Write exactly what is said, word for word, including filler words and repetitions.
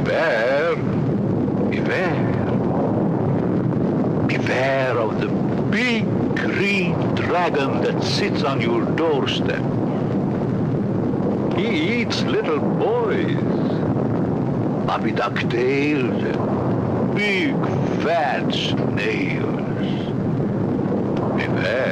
Beware. Beware. Beware of the big green dragon that sits on your doorstep. He eats little boys. Puppy ducktails and big fat snails. Beware.